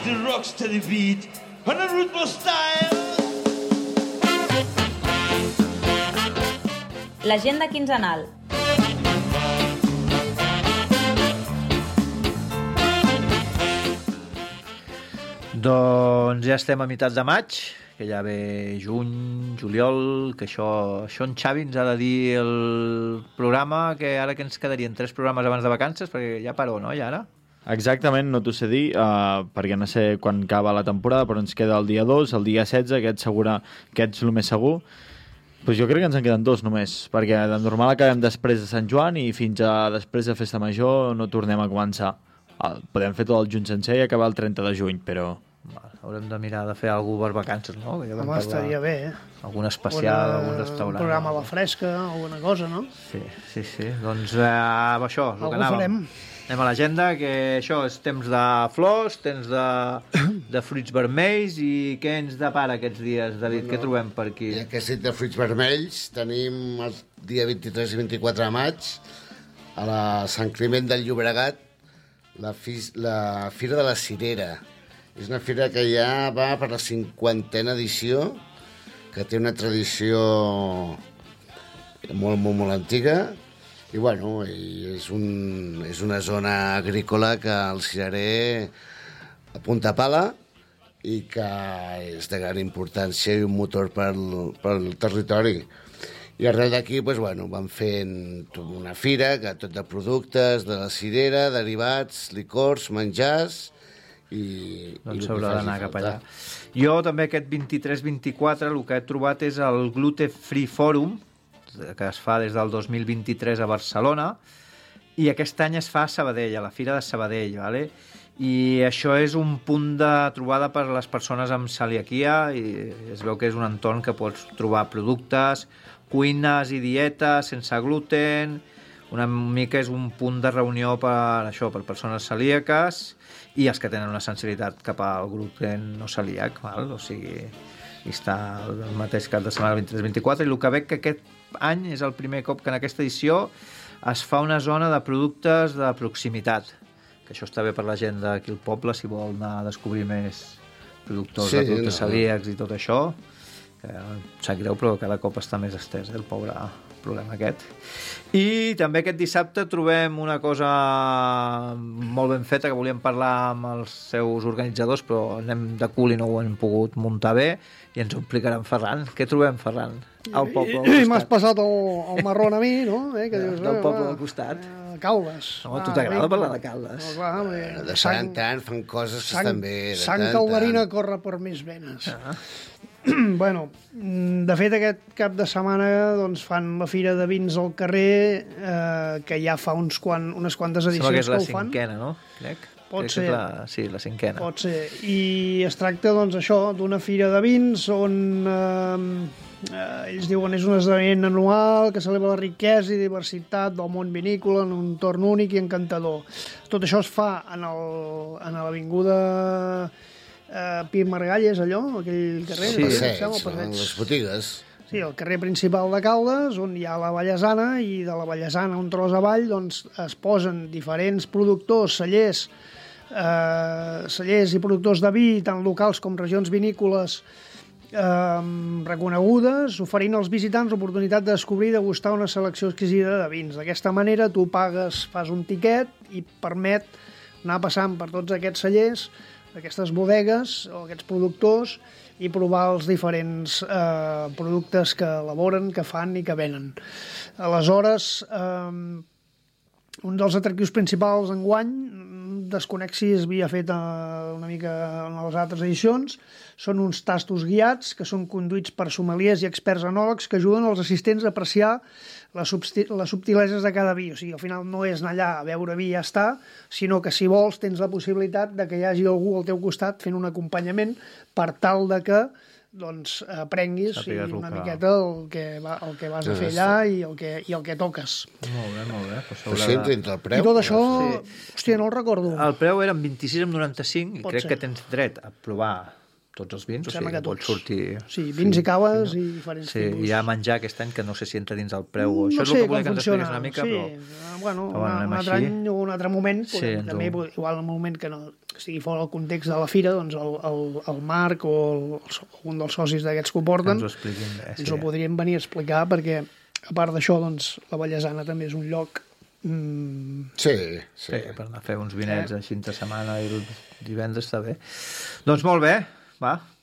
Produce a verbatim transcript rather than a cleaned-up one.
the rocksteady beat and a ruthless style. L'agenda quinzenal. Doncs ja estem a meitat de maig, que ja ve juny, juliol, que això, això en Xavi ens ha de dir el programa, que ara que ens quedarien tres programes abans de vacances, perquè ja paró, no, ja ara? Exactament, no t'ho sé dir, uh, perquè no sé quan acaba la temporada, però ens queda el dia dos, el dia setze, aquest, segura, aquest és el més segur. Pues jo crec que ens en queden dos només, perquè de normal acabem després de Sant Joan i fins a després de Festa Major no tornem a començar. Uh, podem fer tot el juny sencer i acabar el trenta de juny, però... Haurem de mirar de fer alguna per vacances, no? Ja Home, estaria bé, eh? Algun especial, Una... algun restaurant. Un programa a la fresca, alguna cosa, no? Sí, sí, sí. Doncs eh, això, el Algú que anàvem. farem. Anem a l'agenda, que això és temps de flors, temps de, de fruits vermells, i què ens depara aquests dies, David? No, què trobem per aquí? I aquest dit de fruits vermells tenim el dia vint-i-tres i vint-i-quatre de maig a la Sant Climent del Llobregat la, fi, la Fira de la Cirera. És una fira que ja va per la cinquantena edició, que té una tradició molt, molt, molt antiga, i bueno, i és, un, és una zona agrícola que el cirerer apunta pala i que és de gran importància i un motor pel, pel territori. I arrel d'aquí, doncs, bueno, van fent una fira que tot de productes de la cirera, derivats, licors, menjars, i, doncs i s'haurà d'anar cap allà. Jo també aquest vint-i-tres vint-i-quatre el que he trobat és el Gluten Free Forum, que es fa des del dos mil vint-i-tres a Barcelona, i aquest any es fa a Sabadell, a la Fira de Sabadell, vale? I això és un punt de trobada per a les persones amb celiaquia, i es veu que és un entorn que pots trobar productes, cuines i dietes sense gluten. Una mica és un punt de reunió per això, per persones celíaques i els que tenen una sensibilitat cap al gluten no celíac, val? O sigui, està el mateix cap de setmana vint-i-tres vint-i-quatre, i el que veig que aquest any és el primer cop que en aquesta edició es fa una zona de productes de proximitat, que això està bé per la gent d'aquí al poble, si vol anar a descobrir més productors sí, de productes no. celíacs i tot això, que em sap greu, però cada cop està més estès, eh, el pobre problema aquest. I també aquest dissabte trobem una cosa molt ben feta, que volíem parlar amb els seus organitzadors, però anem de cul i no ho hem pogut muntar bé, i ens ho explicarà en Ferran. Què trobem, Ferran? Al poble al costat. I m'has passat el, el marrón a mi, no? Eh, que dius, del poble al costat. Eh, Caldes. Home, a tu t'agrada parlar de Caldes. No, clar, bé, de tant en tant fan coses que sang, estan bé. Sang calderina corre per més venes. Ah. Bueno, de fet aquest cap de setmana doncs, fan la Fira de Vins al carrer, eh, que ja fa uns quan, unes quantes edicions que, que ho fan. Sembla que és la cinquena, no? Crec. Pot Crec ser. Que la, sí, la cinquena. Pot ser. I es tracta, doncs, això, d'una fira de vins on eh, eh, ells diuen és un esdeveniment anual que celebra la riquesa i diversitat del món vinícola en un entorn únic i encantador. Tot això es fa en, el, en l'avinguda Uh, Pi Margalles, allò, aquell carrer. Sí, passeig, passeig, passeig. Les botigues. Sí, el carrer principal de Caldes, on hi ha la Vallesana, i de la Vallesana un tros avall doncs, es posen diferents productors, cellers, eh, cellers i productors de vi, tant locals com regions vinícoles eh, reconegudes, oferint als visitants l'oportunitat de descobrir i degustar una selecció exquisida de vins. D'aquesta manera tu pagues, fas un tiquet i permet anar passant per tots aquests cellers, aquestes bodegues o aquests productors, i provar els diferents eh, productes que elaboren, que fan i que venen. Aleshores, eh, un dels atractius principals enguany, desconec si es havia fet una mica en les altres edicions, són uns tastos guiats que són conduïts per sommeliers i experts enòlegs que ajuden els assistents a apreciar les, les subtileses de cada vi. O sigui, al final no és anar allà a beure vi i ja està, sinó que si vols tens la possibilitat de que hi hagi algú al teu costat fent un acompanyament per tal de que doncs aprenguis i una que... miqueta el que, va, el que vas a fer allà i el que, i el que toques. Molt bé, molt bé. Pues però si entra entre el preu. I tot això, sí. Hòstia, no el recordo. El preu era noranta-sis amb noranta-cinc i Pot crec ser. que tens dret a provar tots els vins, o Sembla sigui, que pot tots. sortir... Sí, vins i caues i diferents Sí, tipus. hi ha menjar aquest any que no sé si entra dins el preu. No Això és sé el que com volia que ens funciona. expliqués una mica, sí. però... eh, Bueno, però bueno, una, anem un altre així. any o un altre moment, Sí, podem, ens també, ho- igual en un moment que no estigui fora del context de la fira, doncs el, el, el Marc o el, un dels socis d'aquests que ho Que porten ens ho expliquin bé, ens sí. ho podrien venir a explicar, perquè a part d'això, doncs, la Vallesana també és un lloc mm, Sí, sí. Sí, per anar a fer uns vinets així entre setmana i el divendres està bé. Doncs molt bé, va,